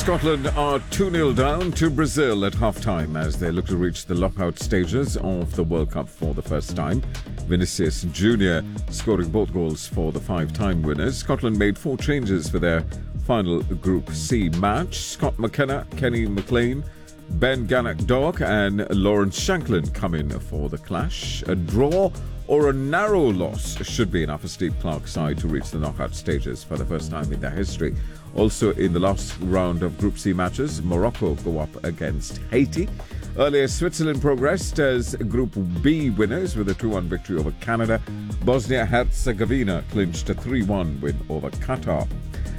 Scotland are 2-0 down to Brazil at half-time as they look to reach the knockout stages of the World Cup for the first time. Vinicius Jr. scoring both goals for the 5-time winners. Scotland made 4 changes for their final Group C match. Scott McKenna, Kenny McLean, Ben Gannock-Dock and Lawrence Shanklin come in for the clash. A draw or a narrow loss should be enough for Steve Clarke's side to reach the knockout stages for the first time in their history. Also in the last round of Group C matches, Morocco go up against Haiti. Earlier, Switzerland progressed as Group B winners with a 2-1 victory over Canada. Bosnia-Herzegovina clinched a 3-1 win over Qatar.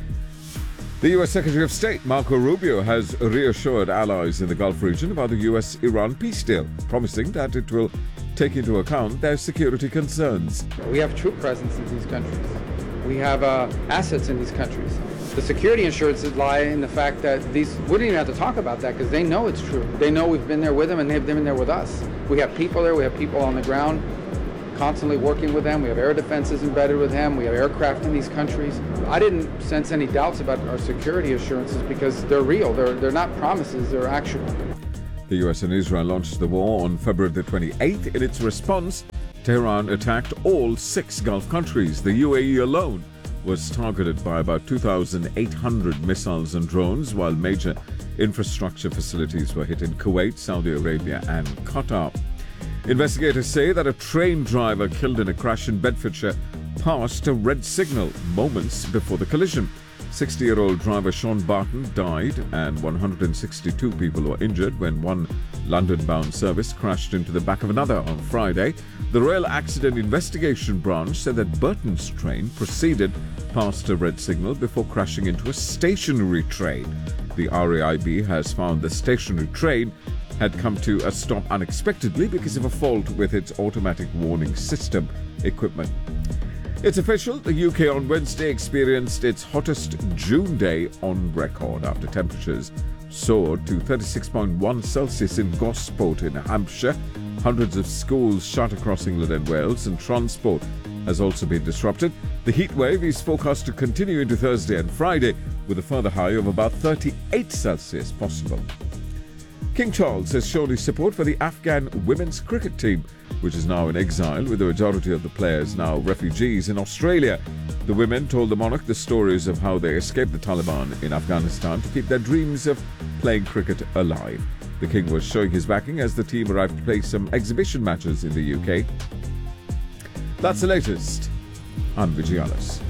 The U.S. Secretary of State, Marco Rubio, has reassured allies in the Gulf region about the U.S.-Iran peace deal, promising that it will take into account their security concerns. We have troop presence in these countries. We have assets in these countries. The security assurances lie in the fact that we don't even have to talk about that because they know it's true. They know we've been there with them and they've been there with us. We have people there, we have people on the ground constantly working with them. We have air defenses embedded with them. We have aircraft in these countries. I didn't sense any doubts about our security assurances because they're real. They're not promises, they're actual. The US and Israel launched the war on February the 28th. In its response, Tehran attacked all 6 Gulf countries. The UAE alone was targeted by about 2,800 missiles and drones, while major infrastructure facilities were hit in Kuwait, Saudi Arabia and Qatar. Investigators say that a train driver killed in a crash in Bedfordshire passed a red signal moments before the collision. 60-year-old driver Sean Barton died and 162 people were injured when one London-bound service crashed into the back of another on Friday. The Rail Accident Investigation Branch said that Burton's train proceeded past a red signal before crashing into a stationary train. The RAIB has found the stationary train had come to a stop unexpectedly because of a fault with its automatic warning system equipment. It's official, the UK on Wednesday experienced its hottest June day on record after temperatures soared to 36.1 Celsius in Gosport in Hampshire. Hundreds of schools shut across England and Wales and transport has also been disrupted. The heat wave is forecast to continue into Thursday and Friday with a further high of about 38 Celsius possible. King Charles has shown his support for the Afghan women's cricket team, which is now in exile, with the majority of the players now refugees in Australia. The women told the monarch the stories of how they escaped the Taliban in Afghanistan to keep their dreams of playing cricket alive. The king was showing his backing as the team arrived to play some exhibition matches in the UK. That's the latest. I'm Vijayalas.